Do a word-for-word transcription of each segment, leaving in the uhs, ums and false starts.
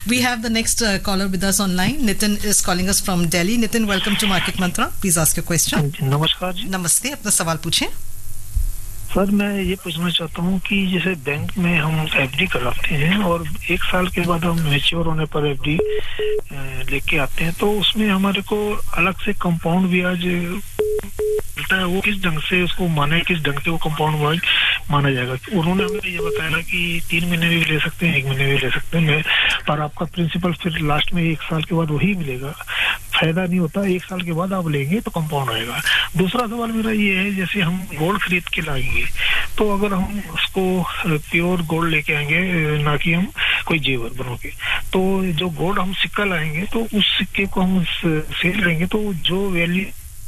We have the next uh, caller with us online. Nitin is calling us from Delhi. Nitin, welcome to Market Mantra. Please ask your question. नमस्कार जी. नमस्ते, अपना सवाल पूछें. Sir मैं ये पूछना चाहता हूँ कि जैसे बैंक में हम एफडी कराते हैं और एक साल के बाद हम मैच्योर होने पर एफडी लेके आते हैं, तो उसमें हमारे को अलग से कंपाउंड ब्याज मिलता है. वो किस ढंग से उसको माने, किस ढंग से वो कंपाउंड ब्याज माना जाएगा? उन्होंने हमें ये बताया कि तीन महीने भी ले सकते हैं, एक महीने भी ले सकते हैं, पर आपका प्रिंसिपल फिर लास्ट में एक साल के बाद वही मिलेगा. फायदा नहीं होता, एक साल के बाद आप लेंगे तो कंपाउंड आएगा. दूसरा सवाल मेरा ये है, जैसे हम गोल्ड खरीद के लाएंगे तो अगर हम उसको प्योर गोल्ड लेके आएंगे, ना कि हम कोई जेवर बनो के, तो जो गोल्ड हम सिक्का लाएंगे तो उस सिक्के को हम सेल करेंगे, तो जो वैल्यू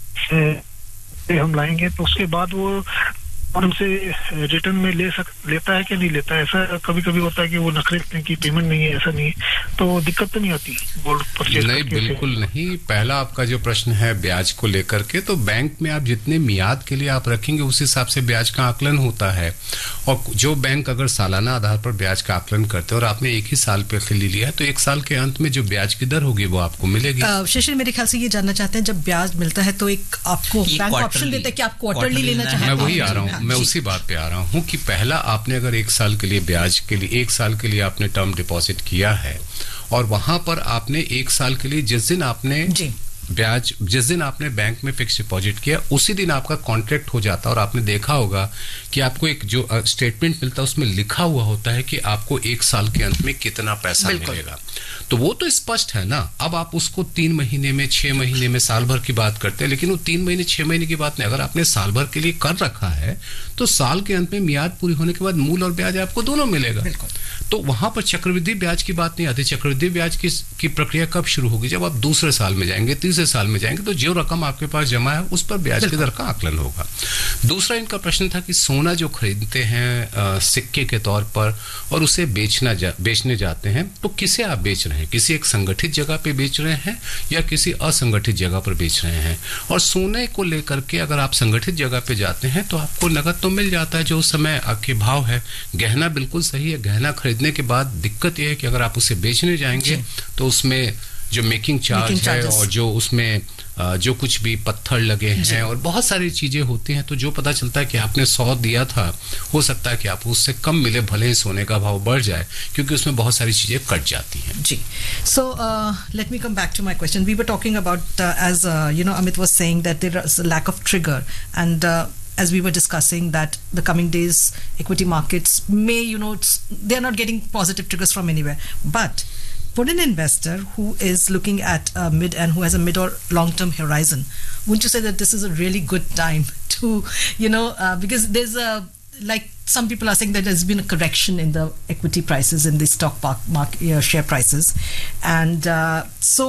से हम लाएंगे तो उसके बाद वो हमसे रिटर्न में ले सक लेता है कि नहीं लेता है? ऐसा कभी कभी होता है कि वो नखरे करते हैं कि पेमेंट नहीं है, ऐसा नहीं है, तो दिक्कत तो नहीं आती गोल्ड परचेज? नहीं, बिल्कुल नहीं. पहला आपका जो प्रश्न है ब्याज को लेकर के, तो बैंक में आप जितने मियाद के लिए आप रखेंगे उस हिसाब से ब्याज का आकलन होता है. और जो बैंक अगर सालाना आधार पर ब्याज का आकलन करते हैं और आपने एक ही साल पे खरीद लिया है, तो एक साल के अंत में जो ब्याज की दर होगी वो आपको मिलेगी. शशि मेरे ख्याल से ये जानना चाहते हैं, जब ब्याज मिलता है तो एक आपको बैंक ऑप्शन देता है कि आप क्वार्टरली लेना चाहते हैं. मैं वही आ रहा हूँ, मैं उसी बात पे आ रहा हूँ कि पहला आपने अगर एक साल के लिए ब्याज के लिए एक साल के लिए आपने टर्म डिपॉजिट किया है और वहां पर आपने एक साल के लिए जिस दिन आपने ब्याज जिस दिन आपने बैंक में फिक्स डिपॉजिट किया उसी दिन आपका कॉन्ट्रैक्ट हो जाता है. और आपने देखा होगा कि आपको एक जो स्टेटमेंट मिलता है उसमें लिखा हुआ होता है कि आपको एक साल के अंत में कितना पैसा मिलेगा. तो वो तो स्पष्ट है ना. अब आप उसको तीन महीने में, छह महीने में, साल भर की बात करते हैं, लेकिन वो तीन महीने छह महीने की बात नहीं. अगर आपने साल भर के लिए कर रखा है तो साल के अंत में मियाद पूरी होने के बाद मूल और ब्याज आपको दोनों मिलेगा. तो वहां पर चक्रवृद्धि ब्याज की बात नहीं आती. चक्रवृद्धि ब्याज की, की प्रक्रिया कब शुरू होगी? जब आप दूसरे साल में जाएंगे, तीसरे साल में जाएंगे, तो जो रकम आपके पास जमा है उस पर ब्याज की दर का आकलन होगा. दूसरा इनका प्रश्न था कि सोना जो खरीदते हैं आ, सिक्के के तौर पर और उसे बेचना जा, बेचने जाते हैं, तो किसे आप बेच रहे हैं? किसी एक संगठित जगह पे बेच रहे हैं या किसी असंगठित जगह पर बेच रहे हैं? और सोने को लेकर के अगर आप संगठित जगह पे जाते हैं तो आपको नगद तो मिल जाता है जो उस समय आपके भाव है. गहना बिल्कुल सही है. गहना खरीदने के बाद दिक्कत यह है कि अगर आप उसे बेचने जाएंगे तो उसमें जो मेकिंग चार्ज है और जो उसमें जो कुछ भी पत्थर लगे हैं और बहुत सारी चीजें होती हैं, तो जो पता चलता है कि आपने सौ दिया था, हो सकता है कि आपको उससे कम मिले, भले ही सोने का भाव बढ़ जाए, क्योंकि उसमें बहुत सारी चीजें कट जाती हैं. जी. So let me come back to my question. We were talking about as you know Amit was saying that there is a lack of trigger, and as we were discussing that the coming days equity markets may, you know, they are not getting positive triggers from anywhere. But for an investor who is looking at a mid and who has a mid or long term horizon, wouldn't you say that this is a really good time to, you know, uh, because there's a, like some people are saying that there's been a correction in the equity prices, in the stock mark, mark uh, share prices, and uh, so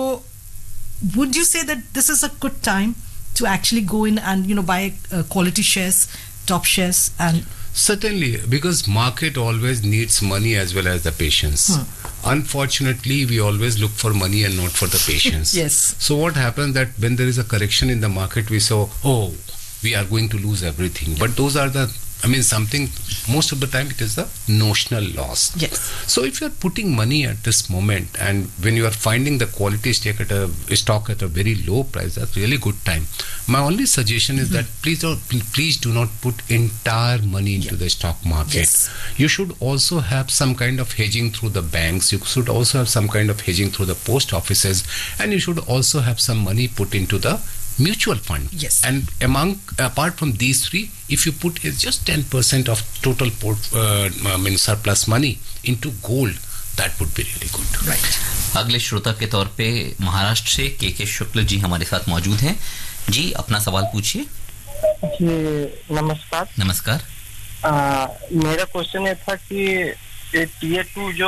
would you say that this is a good time to actually go in and, you know, buy uh, quality shares, top shares? And certainly, because market always needs money as well as the patience. Hmm. Unfortunately, we always look for money and not for the patience. Yes. So what happens that when there is a correction in the market, we say, oh, we are going to lose everything. But those are the, I mean, something, most of the time it is the notional loss. Yes. So if you are putting money at this moment and when you are finding the quality stock at a stock at a very low price, that's really good time. My only suggestion is mm-hmm. that please don't, please do not put entire money into yeah. the stock market. Yes. You should also have some kind of hedging through the banks. You should also have some kind of hedging through the post offices, and you should also have some money put into the mutual fund. Yes. And among apart from these three, if you put just ten percent of total port, uh, I mean surplus money into gold, that would be really good. Right. अगले श्रोता के तौर पे महाराष्ट्र से के के शुक्ल जी हमारे साथ मौजूद हैं. जी, अपना सवाल पूछिए. जी नमस्कार. नमस्कार. आ, मेरा क्वेश्चन ये था कि टीयर टू जो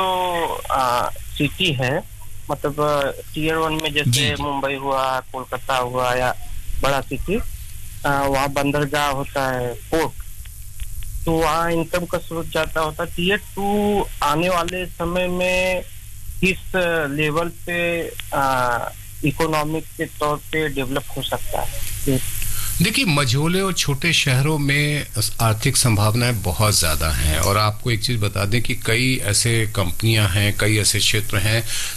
सिटी है, मतलब टीयर वन में जैसे मुंबई हुआ, कोलकाता हुआ या बड़ा सिटी, वहाँ बंदरगाह होता है, पोर्ट, तो वहाँ इनकम का स्रोत ज्यादा होता है. टीयर टू आने वाले समय में किस लेवल पे इकोनॉमिक के तौर पे डेवलप हो सकता है? देखिए, मझोले और छोटे शहरों में आर्थिक संभावनाएं बहुत ज्यादा हैं, और आपको एक चीज बता दें कि कई ऐसे कंपनियां हैं, कई ऐसे क्षेत्र हैं